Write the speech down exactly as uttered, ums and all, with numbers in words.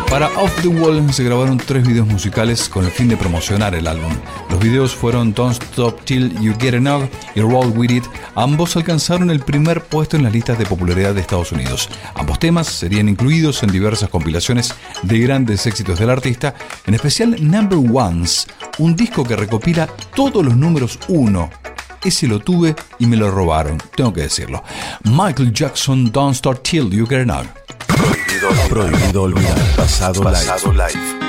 Para Off the Wall se grabaron tres videos musicales con el fin de promocionar el álbum. Los videos fueron Don't Stop Till You Get Enough y Roll With It. Ambos alcanzaron el primer puesto en las listas de popularidad de Estados Unidos. Ambos temas serían incluidos en diversas compilaciones de grandes éxitos del artista, en especial Number Ones, un disco que recopila todos los números uno. Ese lo tuve y me lo robaron, tengo que decirlo. Michael Jackson, Don't Start Till You Get Enough. Prohibido, prohibido olvidar. Pasado, pasado live. live.